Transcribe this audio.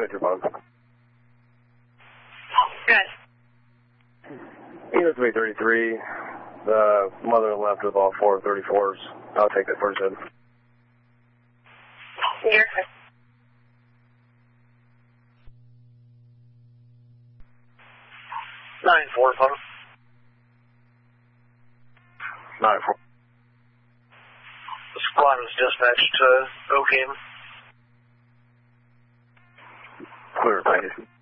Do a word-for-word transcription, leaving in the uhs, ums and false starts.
your phone. Good. Unit three thirty-three, the mother left with all four thirty-fours. I'll take that first in. You're good. nine four, phone. nine four. The squad was dispatched to Oakham. Clear, thank you.